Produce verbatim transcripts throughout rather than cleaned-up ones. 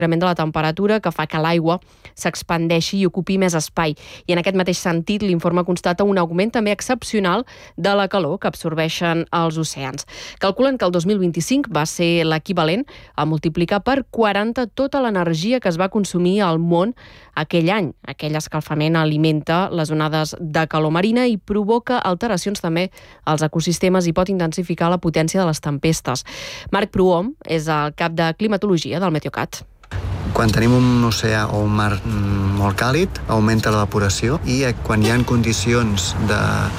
de la temperatura que fa que l'aigua s'expandeixi i ocupi més espai. I en aquest mateix sentit, l'informe constata un augment també excepcional de la calor que absorbeixen els oceans. Calculen que el dos mil vint-i-cinc va ser l'equivalent a multiplicar per quaranta tota l'energia que es va consumir al món aquell any. Aquell escalfament alimenta les onades de calor marina i provoca alteracions també als ecosistemes i pot intensificar la potència de les tempestes. Marc Prohom és el cap de climatologia del Meteocat. Quan tenim un oceà o un mar molt càlid, augmenta l'evaporació i quan hi ha condicions de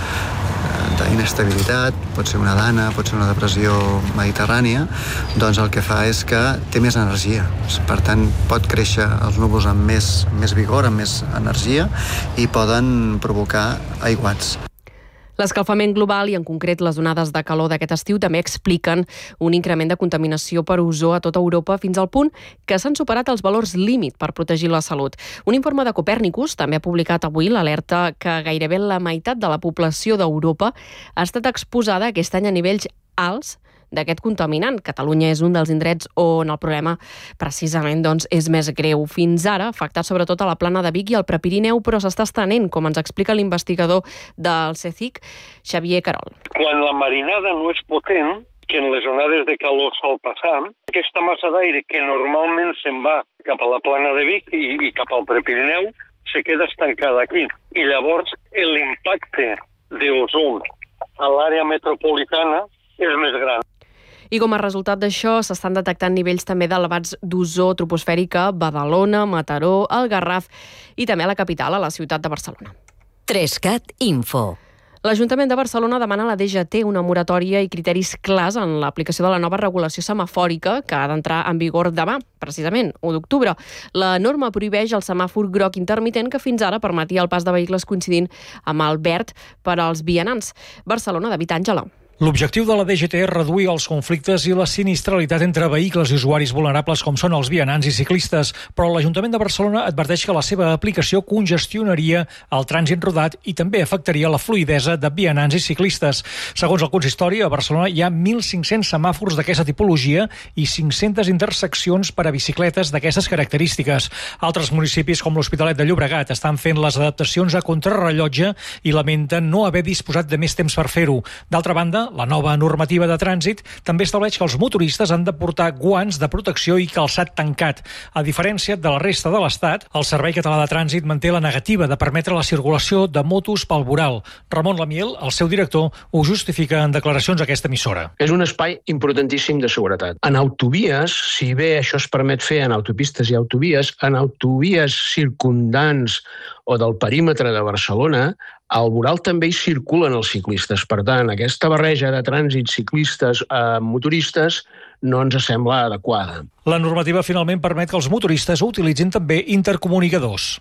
d'inestabilitat, pot ser una dana, pot ser una depressió mediterrània, doncs el que fa és que té més energia. Per tant, pot créixer els núvols amb més, més vigor, amb més energia i poden provocar aiguats. L'escalfament global i en concret les onades de calor d'aquest estiu també expliquen un increment de contaminació per ozó a tota Europa fins al punt que s'han superat els valors límit per protegir la salut. Un informe de Copernicus també ha publicat avui l'alerta que gairebé la meitat de la població d'Europa ha estat exposada aquest any a nivells alts d'aquest contaminant. Catalunya és un dels indrets on el problema precisament doncs, és més greu. Fins ara, afectat sobretot a la Plana de Vic i al Prepirineu, però s'està estenent, com ens explica l'investigador del C E C I C, Xavier Carol. Quan la marinada no és potent, que en les onades de calor sol passar, aquesta massa d'aire que normalment se'n va cap a la Plana de Vic i, i cap al Prepirineu, se queda estancada aquí. I llavors l'impacte d'ozó a l'àrea metropolitana és més gran. I com a resultat d'això s'estan detectant nivells també d'elevats d'ozó troposfèrica a Badalona, Mataró, el Garraf i també a la capital, a la ciutat de Barcelona. Trescat Info. L'Ajuntament de Barcelona demana a la D G T una moratòria i criteris clars en l'aplicació de la nova regulació semafòrica que ha d'entrar en vigor demà, precisament, u d'octubre. La norma prohibeix el semàfor groc intermitent que fins ara permetia el pas de vehicles coincidint amb el verd per als vianants. Barcelona, David Àngela. L'objectiu de la D G T és reduir els conflictes i la sinistralitat entre vehicles i usuaris vulnerables com són els vianants i ciclistes, però l'Ajuntament de Barcelona adverteix que la seva aplicació congestionaria el trànsit rodat i també afectaria la fluïdesa de vianants i ciclistes. Segons el consistori, a Barcelona hi ha mil cinc-cents semàfors d'aquesta tipologia i cinc-centes interseccions per a bicicletes d'aquestes característiques. Altres municipis, com l'Hospitalet de Llobregat, estan fent les adaptacions a contrarrellotge i lamenten no haver disposat de més temps per fer-ho. D'altra banda, la nova normativa de trànsit també estableix que els motoristes han de portar guants de protecció i calçat tancat. A diferència de la resta de l'Estat, el Servei Català de Trànsit manté la negativa de permetre la circulació de motos pel voral. Ramon Lamiel, el seu director, ho justifica en declaracions a aquesta emissora. És un espai importantíssim de seguretat. En autovies, si bé això es permet fer en autopistes i autovies, en autovies circundants o del perímetre de Barcelona, al voral també hi circulen els ciclistes. Per tant, aquesta barreja de trànsit ciclistes a motoristes no ens sembla adequada. La normativa finalment permet que els motoristes utilitzin també intercomunicadors.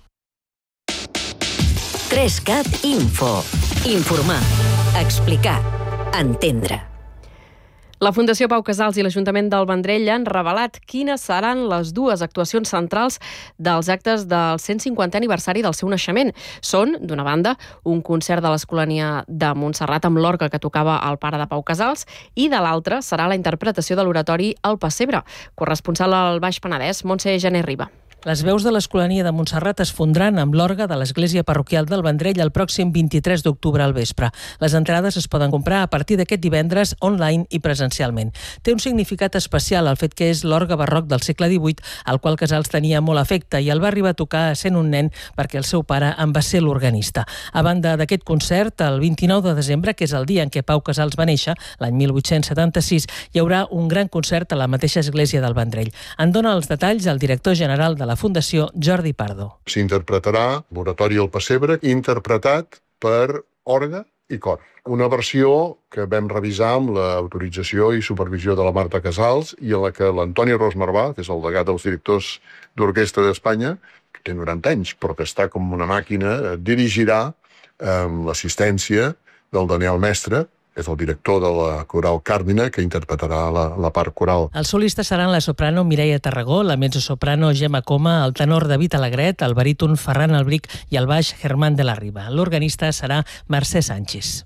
Trescat Info. Informar, explicar, entendre. La Fundació Pau Casals i l'Ajuntament del Vendrell han revelat quines seran les dues actuacions centrals dels actes del cent cinquantè aniversari del seu naixement. Són, d'una banda, un concert de l'Escolania de Montserrat amb l'orgue que tocava el pare de Pau Casals i de l'altra serà la interpretació de l'oratori El Pessebre. Corresponsal al Baix Penedès, Montse Gené Riba. Les veus de l'Escolania de Montserrat es fondran amb l'orgue de l'Església Parroquial del Vendrell el pròxim vint-i-tres d'octubre al vespre. Les entrades es poden comprar a partir d'aquest divendres online i presencialment. Té un significat especial el fet que és l'orgue barroc del segle divuit, al qual Casals tenia molt afecte i el va arribar a tocar sent un nen perquè el seu pare en va ser l'organista. A banda d'aquest concert, el vint-i-nou de desembre, que és el dia en què Pau Casals va néixer, l'any mil vuit-cents setanta-sis, hi haurà un gran concert a la mateixa església del Vendrell. En dona els detalls el director general de la Fundació, Jordi Pardo. S'interpretarà l'oratori El Pessebre, interpretat per orgue i cor. Una versió que vam revisar amb l'autorització i supervisió de la Marta Casals i en la que l'Antoni Ros Marvà, que és el degà dels directors d'orquestra d'Espanya, que té noranta anys, però que està com una màquina, dirigirà amb l'assistència del Daniel Mestre, que és el director de la coral Càrdina, que interpretarà la, la part coral. Els solistes seran la soprano Mireia Tarragó, la mezzosoprano Gemma Coma, el tenor David Alegret, el baríton Ferran Albric i el baix Germán de la Riba. L'organista serà Mercè Sánchez.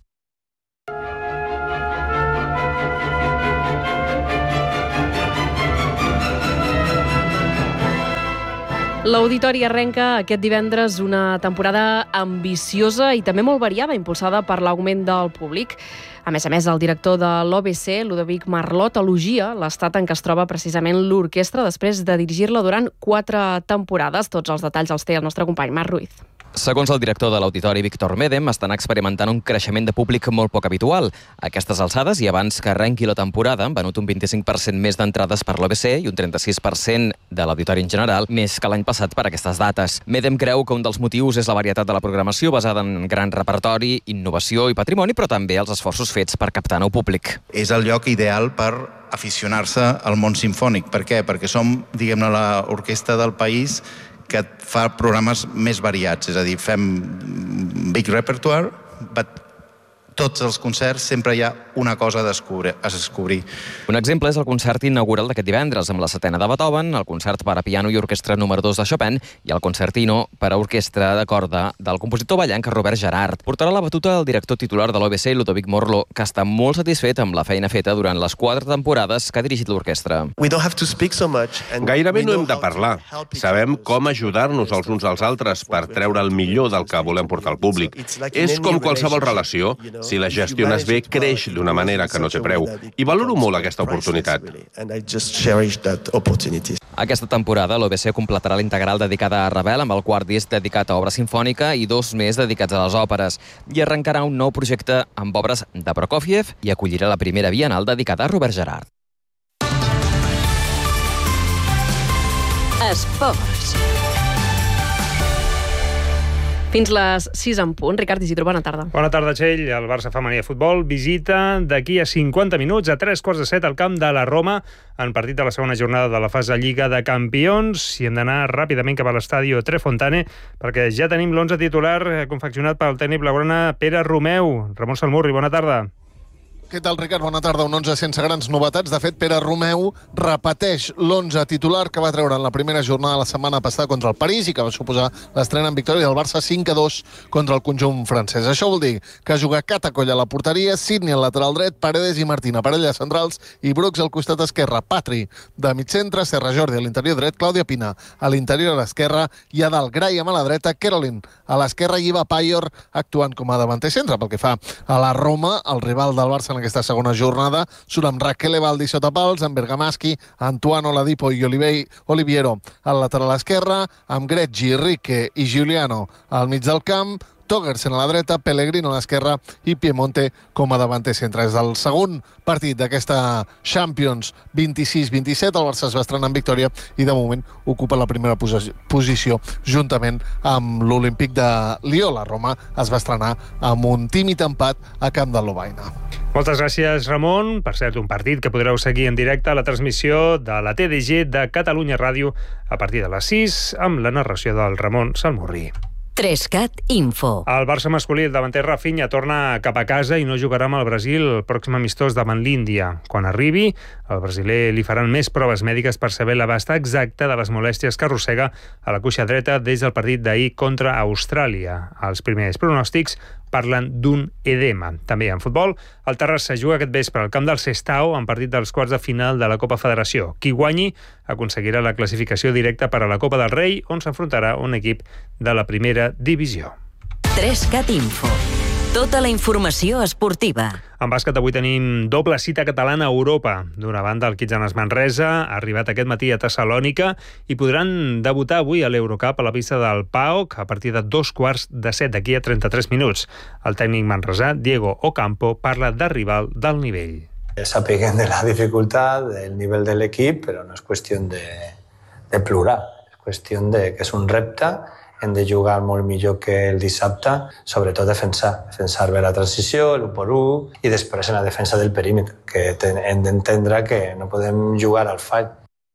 L'Auditori arrenca aquest divendres una temporada ambiciosa i també molt variada, impulsada per l'augment del públic. A més a més, el director de l'O B C, Ludovic Marlot, elogia l'estat en què es troba precisament l'orquestra després de dirigir-la durant quatre temporades. Tots els detalls els té el nostre company Marc Ruiz. Segons el director de l'Auditori, Víctor Medem, estan experimentant un creixement de públic molt poc habitual. A aquestes alçades, i abans que arrenqui la temporada, han venut un vint-i-cinc per cent més d'entrades per l'O B C i un trenta-sis per cent de l'Auditori en general, més que l'any passat per aquestes dates. Medem creu que un dels motius és la varietat de la programació basada en gran repertori, innovació i patrimoni, però també els esforços fets per captar nou públic. És el lloc ideal per aficionar-se al món simfònic. Per què? Perquè som, diguem-ne, l'orquestra del país que fa programes més variats, és a dir, fem big repertoire, but tots els concerts sempre hi ha una cosa a descobrir. A descobrir. Un exemple és el concert inaugural d'aquest divendres, amb la setena de Beethoven, el concert per a piano i orquestra número dos de Chopin i el concertino per a orquestra de corda del compositor ballenc Robert Gerhard. Portarà la batuta el director titular de l'O B C, Ludovic Marlot, que està molt satisfet amb la feina feta durant les quatre temporades que ha dirigit l'orquestra. Gairebé no hem de parlar. Sabem com ajudar-nos els uns als altres per treure el millor del que volem portar al públic. És com qualsevol relació. Si la gestiones bé, creix d'una manera que no té preu. I valoro molt aquesta oportunitat. Aquesta temporada l'O B C completarà l'integral dedicada a Ravel amb el quart disc dedicat a obra sinfònica i dos més dedicats a les òperes. I arrencarà un nou projecte amb obres de Prokofiev i acollirà la primera bienal dedicada a Robert Gerhard. Esports. Fins les sis en punt. Ricard Isidro, bona tarda. Bona tarda, Txell. El Barça femení de futbol visita d'aquí a cinquanta minuts a tres quarts de set al camp de la Roma en partit de la segona jornada de la fase Lliga de Campions. I hem d'anar ràpidament cap a l'estadi Tre Fontane perquè ja tenim l'onze titular confeccionat pel tècnic blaugrana Pere Romeu. Ramon Salmurri, bona tarda. Què tal, Ricard? Bona tarda. Un onze sense grans novetats. De fet, Pere Romeu repeteix l'onze titular que va treure en la primera jornada la setmana passada contra el París i que va suposar l'estrena en victòria del Barça cinc a dos contra el conjunt francès. Això vol dir que juga Catacoll a la porteria, Sidney al lateral dret, Paredes i Martín a parella centrals i Brooks al costat esquerre, Patri de mig centre, Serra Jordi a l'interior dret, Clàudia Pina a l'interior a l'esquerra i a dalt Graham a la dreta, Caroline a l'esquerra i Iva Payor actuant com a davanter centre. Pel que fa a la Roma, el rival del Barça en aquesta segona jornada surt amb Raquel Evaldi sota pals, amb Bergamaschi, Antoine Oladipo i Oliviero al lateral esquerre, amb Greggi, Rique i Giuliano al mig del camp, Togersen a la dreta, Pellegrino a l'esquerra i Piemonte com a davanter centre. És el segon partit d'aquesta Champions vint-i-sis vint-i-set. El Barça es va estrenar en victòria i de moment ocupa la primera posició juntament amb l'Olímpic de Lió. La Roma es va estrenar amb un tímid empat a camp de Lovaina. Moltes gràcies, Ramon. Per cert, un partit que podreu seguir en directe a la transmissió de la T D G de Catalunya Ràdio a partir de les sis amb la narració del Ramon Salmurri. Trescat Info. El Barça masculí, el davanter Rafinha, torna cap a casa i no jugarà amb el Brasil el pròxim amistós davant l'Índia. Quan arribi, el brasiler li faran més proves mèdiques per saber l'abast exacte de les molèsties que arrossega a la cuixa dreta des del partit d'ahir contra Austràlia. Els primers pronòstics parlen d'un edema. També en futbol, el Terrassa juga aquest vespre al camp del Sestao en partit dels quarts de final de la Copa Federació. Qui guanyi aconseguirà la classificació directa per a la Copa del Rei, on s'enfrontarà un equip de la primera divisió. Trescat Info. Tota la informació esportiva. En bàsquet avui tenim doble cita catalana a Europa. D'una banda, el Kitsanes Manresa ha arribat aquest matí a Tessalònica i podran debutar avui a l'Eurocup a la pista del P A O C a partir de dos quarts de set d'aquí a trenta-tres minuts. El tècnic manresà, Diego Ocampo, parla de rival del nivell. Sapiguen de la dificultad, del nivel del equip, però no és qüestió de, de plorar. És qüestió de que és un repte. Hem de jugar molt millor que el dissabte, sobretot defensar. Defensar bé la transició, l'u per u, i després en la defensa del perímetre, que hem d'entendre que no podem jugar al fall.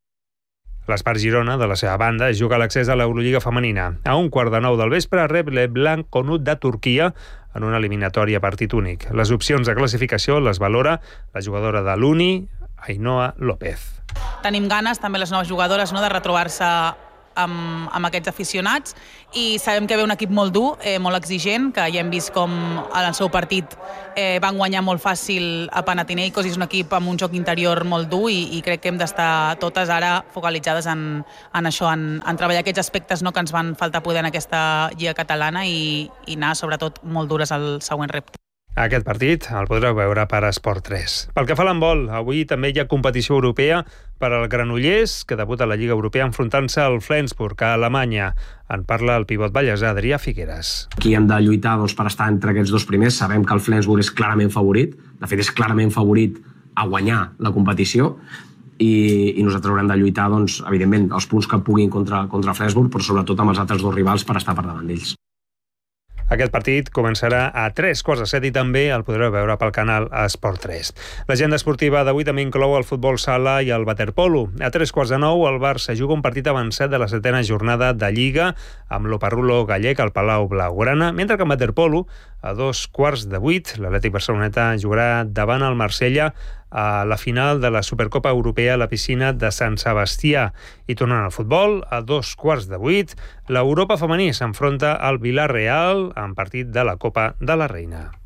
L'Espart Girona, de la seva banda, juga a l'accés a l'Eurolliga femenina. A un quart de nou del vespre rep l'Eblanc Konut de Turquia en una eliminatòria partit únic. Les opcions de classificació les valora la jugadora de l'Uni, Ainhoa López. Tenim ganes, també les noves jugadores, no, de retrobar-se amb, amb aquests aficionats, i sabem que ve un equip molt dur, eh, molt exigent, que ja hem vist com en el seu partit eh, van guanyar molt fàcil a Panathinaikos, i és un equip amb un joc interior molt dur, i, i crec que hem d'estar totes ara focalitzades en, en això, en, en treballar aquests aspectes, no, que ens van faltar poder en aquesta lliga catalana, i, i anar sobretot molt dures al següent repte. Aquest partit el podreu veure per Esport tres. Pel que fa a l'handbol, avui també hi ha competició europea per al Granollers, que debuta a la Lliga Europea enfrontant-se al Flensburg, a Alemanya. En parla el pivot ballesà Adrià Figueres. Aquí hem de lluitar doncs, per estar entre aquests dos primers. Sabem que el Flensburg és clarament favorit. De fet, és clarament favorit a guanyar la competició. I, i nosaltres haurem de lluitar, doncs, evidentment, els punts que puguin contra, contra Flensburg, però sobretot amb els altres dos rivals per estar per davant d'ells. Aquest partit començarà a tres quarts de set i també el podreu veure pel canal Esport tres. L'agenda esportiva d'avui també inclou el futbol sala i el waterpolo. A tres quarts de nou el Barça juga un partit avançat de la setena jornada de Lliga amb l'Oparrulo gallec al Palau Blaugrana, mentre que en waterpolo a dos quarts de vuit l'Atlètic Barceloneta jugarà davant el Marsella a la final de la Supercopa Europea a la piscina de Sant Sebastià. I tornant al futbol, a dos quarts de vuit, l'Europa femení s'enfronta al Villarreal en partit de la Copa de la Reina.